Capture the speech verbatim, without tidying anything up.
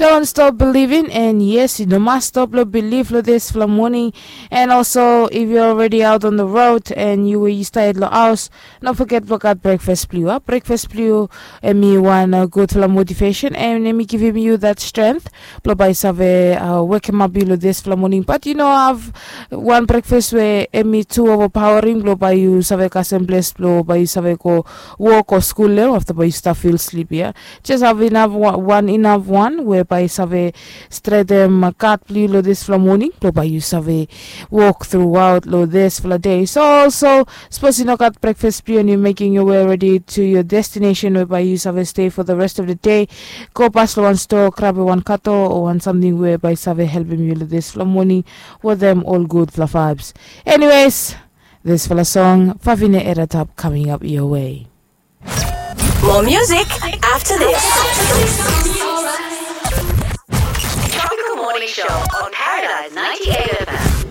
Don't stop believing, and yes, you don't must stop lo believe lo this for the morning. And also, if you're already out on the road and you you stay at the house, don't forget to at breakfast blue. Uh, breakfast blue, and me one uh, good for the motivation, and let me giving you that strength. Lo by save uh, wake up below this for the morning. But you know, I've one breakfast where me two overpowering. Lo by you save casembles, lo by you save go work or school level after by you start feel sleepy. Yeah? Just have enough one enough one whereby you save straight them cat blue lo this for the morning. Lo by you save walk throughout lo this for the day. So also suppose you know got breakfast blue and you're making your way ready to your destination whereby you save stay for the rest of the day. Go past one store, grab one kato or one something whereby save helping you lo this for the morning with them all good for vibes. Anyways, this for the song Favine Eratap coming up your way. More music after this. Tropical Morning Show.